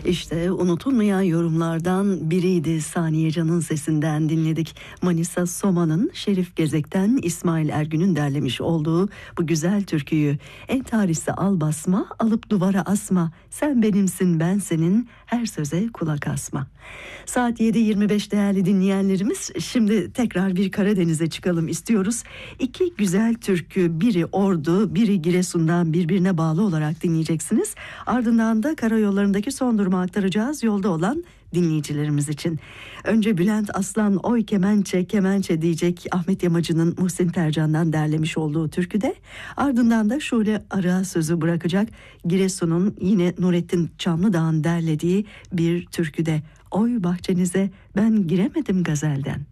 İşte unutulmayan yorumlardan biriydi. Saniye Can'ın sesinden dinledik. Manisa Soma'nın Şerif Gezek'ten İsmail Ergün'ün derlemiş olduğu bu güzel türküyü. En tarihse al basma, alıp duvara asma. Sen benimsin, ben senin, her söze kulak asma. Saat 7.25 değerli dinleyenlerimiz. Şimdi tekrar bir Karadeniz'e çıkalım istiyoruz. İki güzel türkü, biri Ordu, biri Giresun'dan birbirine bağlı olarak dinleyeceksiniz. Ardından da karayollarındaki son durumu aktaracağız yolda olan dinleyicilerimiz için. Önce Bülent Aslan oy kemençe kemençe diyecek Ahmet Yamacı'nın Muhsin Tercan'dan derlemiş olduğu türküde. Ardından da Şule Arığa sözü bırakacak Giresun'un yine Nurettin Çamlıdağ'ın derlediği bir türküde. Oy bahçenize ben giremedim gazelden.